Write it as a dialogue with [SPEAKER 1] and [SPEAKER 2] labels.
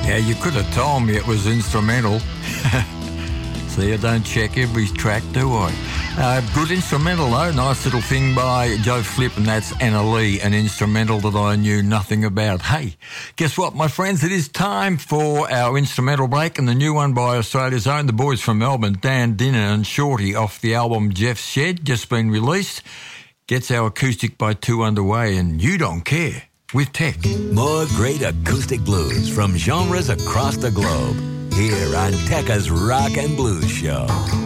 [SPEAKER 1] Yeah, you could have told me it was instrumental. See, I don't check every track, do I? Good instrumental, though. Nice little thing by Joe Flip, and that's Anna Lee, an instrumental that I knew nothing about. Hey, guess what, my friends? It is time for our instrumental break, and the new one by Australia's own, the boys from Melbourne, Dan Dinner and Shorty, off the album Jeff's Shed, just been released. Gets our acoustic by two underway, and you don't care, with Tech.
[SPEAKER 2] More great acoustic blues from genres across the globe, here on Tekka's Rock and Blues Show.